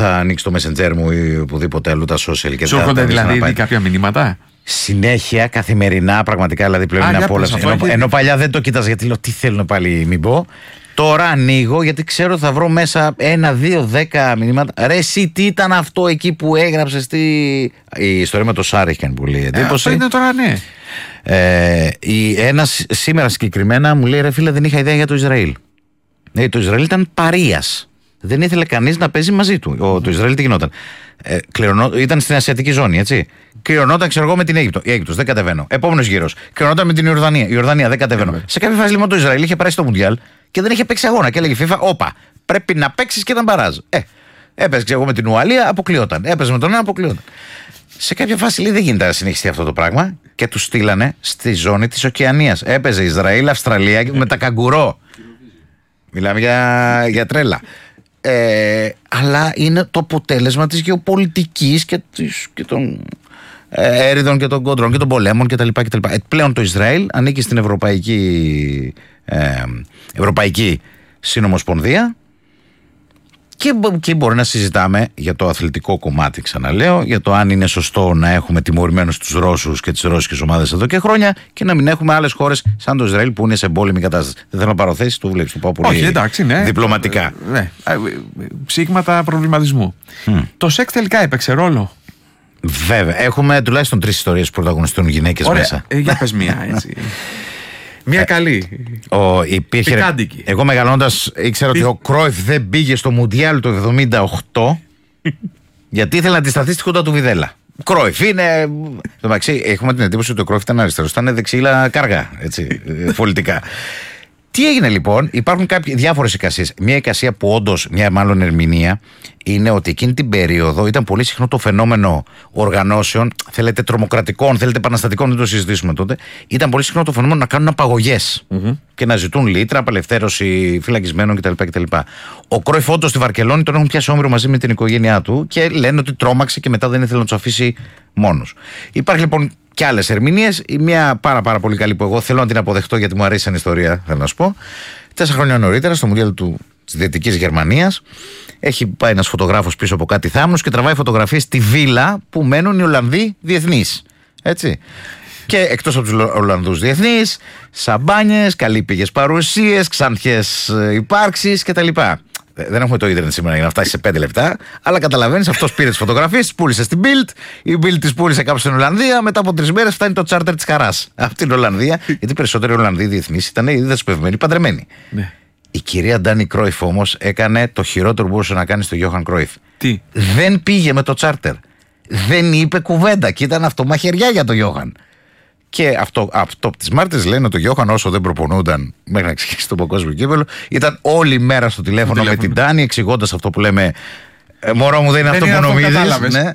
θα ανοίξει το Messenger μου ή οπουδήποτε άλλο τα social. Σου έρχονται δηλαδή ήδη κάποια μηνύματα? Συνέχεια, καθημερινά, πραγματικά δηλαδή πλέον είναι απόλαυση. Ενώ παλιά δεν το κοίταζα γιατί λέω τι θέλουν πάλι, μην πω. Τώρα ανοίγω γιατί ξέρω ότι θα βρω μέσα 1, 2, 10 μηνύματα. Ρε, εσύ τι ήταν αυτό εκεί που έγραψες? Η ιστορία με το Σάρ έχει κάνει πολύ εντύπωση. Αυτό είναι τώρα, ναι. Ένας σήμερα συγκεκριμένα μου λέει: ρε φίλε, δεν είχα ιδέα για το Ισραήλ. Το Ισραήλ ήταν παρείας. Δεν ήθελε κανείς να παίζει μαζί του. Το Ισραήλ τι γινόταν? Ήταν στην ασιατική ζώνη, έτσι. Κληρωνόταν, ξέρω εγώ, με την Αίγυπτο. Η Αίγυπτος, δεν κατεβαίνω. Επόμενος γύρος. Κληρωνόταν με την Ιορδανία. Η Ιορδανία, δεν κατεβαίνω. Σε κάποια φάση λοιπόν το Ισραήλ είχε περάσει το Μουντιάλ και δεν είχε παίξει αγώνα. Και έλεγε FIFA: όπα, πρέπει να παίξει και ήταν μπαράζ. Έπαιζε, ξέρω εγώ, με την Ουαλία, αποκλειόταν. Έπαιζε με τον ένα, αποκλειόταν. Σε κάποια φάση λέει: δεν γίνεται να συνεχιστεί αυτό το πράγμα και του στείλανε στη ζώνη της Οκεανίας. Έπαιζε Ισραήλ, Αυστραλία με τα καγκουρό. Μιλάμε για τρέλα. Αλλά είναι το αποτέλεσμα της γεωπολιτικής και των έρηδων και των κοντρών και των πολέμων κτλ. Πλέον το Ισραήλ ανήκει στην Ευρωπαϊκή Συνομοσπονδία και μπορεί να συζητάμε για το αθλητικό κομμάτι, ξαναλέω, για το αν είναι σωστό να έχουμε τιμωρημένους τους Ρώσους και τις ρώσικες ομάδες εδώ και χρόνια και να μην έχουμε άλλες χώρες σαν το Ισραήλ που είναι σε εμπόλεμη κατάσταση. Δεν θέλω να πάρω θέση, το βλέπεις, το πάω πολύ. Όχι, εντάξει, ναι. Διπλωματικά. Ναι. Ψήγματα προβληματισμού. Το σεξ τελικά έπαιξε ρόλο? Βέβαια. Έχουμε τουλάχιστον 3 ιστορίες που πρωταγωνιστούν γυναίκες μέσα. Για πες μία, έτσι. Μία καλή. Πικάντικη. Εγώ μεγαλώντας ήξερα ότι ο Κρόιφ δεν πήγε στο Μουντιάλ το 1978 γιατί ήθελε να αντισταθεί στη χούντα του Βιδέλα. Κρόιφ είναι. Έχουμε την εντύπωση ότι ο Κρόιφ ήταν αριστερός. Ήταν δεξίλα κάργα, έτσι, πολιτικά. Τι έγινε λοιπόν? Υπάρχουν διάφορες εικασίες. Μια εικασία που όντως, μια μάλλον ερμηνεία, είναι ότι εκείνη την περίοδο ήταν πολύ συχνό το φαινόμενο οργανώσεων, θέλετε τρομοκρατικών, θέλετε επαναστατικών, δεν το συζητήσουμε τότε. Ήταν πολύ συχνό το φαινόμενο να κάνουν απαγωγές και να ζητούν λύτρα, απελευθέρωση φυλακισμένων κτλ. Ο Κρόιφ όντως στη Βαρκελόνη τον έχουν πιάσει όμηρο μαζί με την οικογένειά του και λένε ότι τρόμαξε και μετά δεν ήθελε να του αφήσει μόνος. Υπάρχει λοιπόν και άλλες ερμηνείες. Η μια πάρα πολύ καλή που εγώ θέλω να την αποδεχτώ γιατί μου αρέσει σαν ιστορία, θέλω να σου πω. 4 χρόνια νωρίτερα, στο Μουντιάλ της Δυτικής Γερμανίας, έχει πάει ένας φωτογράφος πίσω από κάτι θάμνους και τραβάει φωτογραφίες στη βίλα που μένουν οι Ολλανδοί διεθνείς. Έτσι. Και εκτός από τους Ολλανδούς διεθνείς, σαμπάνιες, καλύπηγες παρουσίες, ξανθιές υπάρξεις κτλ. Δεν έχουμε το ίντερνετ σήμερα για να φτάσει σε 5 λεπτά, αλλά καταλαβαίνεις, αυτός πήρε τις φωτογραφίες, τις πούλησε στην Bild, η Bild τις πούλησε κάπου στην Ολλανδία, μετά από 3 μέρες φτάνει το τσάρτερ της χαράς από την Ολλανδία, γιατί περισσότεροι Ολλανδοί διεθνείς ήταν ήδη δεσπευμένοι, παντρεμένοι. Ναι. Η κυρία Ντάνι Κρόιφ όμως έκανε το χειρότερο που μπορούσε να κάνει στο Γιώχαν Κρόιφ. Τι? Δεν πήγε με το τσάρτερ. Δεν είπε κουβέντα και ήταν αυτό μαχαιριά για το Γιώχαν. Και αυτό από τις μάρτυρες λένε ότι ο Γιώχαν, όσο δεν προπονούνταν μέχρι να ξεκινήσει το παγκόσμιο κύπελλο, ήταν όλη μέρα στο τηλέφωνο με την Ντάνι, εξηγώντας αυτό που λέμε. Μωρό μου, δεν είναι αυτό που νομίζεις. Ναι.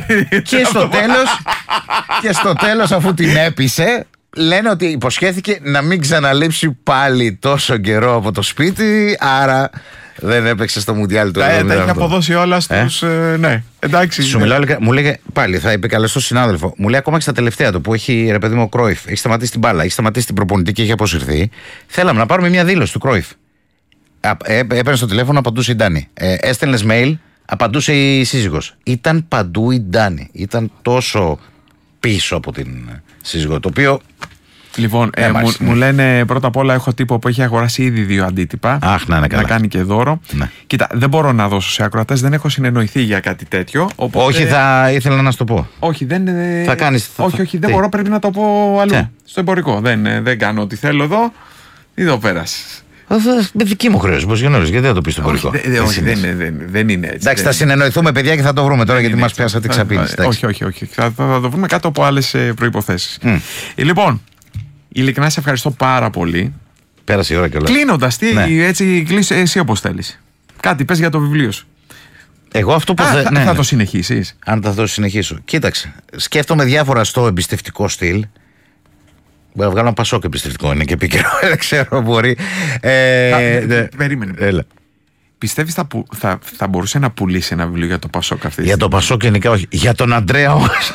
Και στο τέλος, αφού την έπεισε, λένε ότι υποσχέθηκε να μην ξαναλείψει πάλι τόσο καιρό από το σπίτι, άρα δεν έπαιξε στο Μουντιάλ του 1978. Τα έχει αποδώσει όλα στους. Ναι, εντάξει. Σου μιλάω, μου λέγε πάλι, θα επικαλεστώ συνάδελφο. Μου λέει ακόμα και στα τελευταία του που έχει, ρε παιδί μου, ο Κρόιφ. Έχει σταματήσει την μπάλα, έχει σταματήσει την προπονητή και έχει αποσυρθεί. Θέλαμε να πάρουμε μια δήλωση του Κρόιφ. Έπαιρνε στο τηλέφωνο, απαντούσε η Ντάνι. Έστελνε mail, απαντούσε η σύζυγος. Ήταν παντού η Ντάνι. Ήταν τόσο πίσω από την σύζυγο. Το οποίο. Λοιπόν, μου λένε πρώτα απ' όλα έχω τύπο που έχει αγοράσει ήδη 2 αντίτυπα. Αχ, να κάνει και δώρο. Ναι. Κοίτα, δεν μπορώ να δώσω σε ακροατές, δεν έχω συνεννοηθεί για κάτι τέτοιο. Οπότε... Όχι, θα ήθελα να σου το πω. Όχι, δεν. Θα κάνεις. Όχι, δεν μπορώ, πρέπει να το πω αλλού. Στο εμπορικό. Δεν κάνω ό,τι θέλω εδώ. Εδώ πέρασε. Με δική μου χρέωση, πώς γιατί δεν το πει στο εμπορικό. Όχι, δεν είναι έτσι. Εντάξει, θα συνεννοηθούμε, παιδιά, και θα το βρούμε τώρα γιατί μας πιάσατε ξαπίνηση. Όχι. Θα το βρούμε κάτω από άλλες προϋποθέσεις. Λοιπόν. Ειλικρινά σε ευχαριστώ πάρα πολύ. Πέρασε η ώρα κιόλας. Κλείνοντας, έτσι κλείσει εσύ όπως θέλεις. Κάτι πες για το βιβλίο σου. Εγώ αυτό που θα το συνεχίσεις. Αν θα το συνεχίσω. Κοίταξε. Σκέφτομαι διάφορα στο εμπιστευτικό στυλ. Μπορεί να βγάλω ένα Πασόκ εμπιστευτικό, είναι και επίκαιρο. Δεν ξέρω, μπορεί. Περίμενε. Έλα. Πιστεύεις θα μπορούσε να πουλήσει ένα βιβλίο για το Πασόκ αυτή? Για το Πασόκ γενικά όχι. Για τον Αντρέα όμως.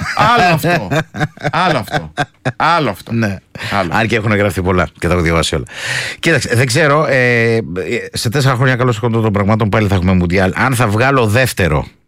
Άλλο αυτό. Ναι. Αν και έχουν γραφτεί πολλά και τα έχω διαβάσει όλα. Κοίταξε, δεν ξέρω. Σε 4 χρόνια καλώς έχω των πραγμάτων πάλι θα έχουμε Μουντιάλ. Αν θα βγάλω δεύτερο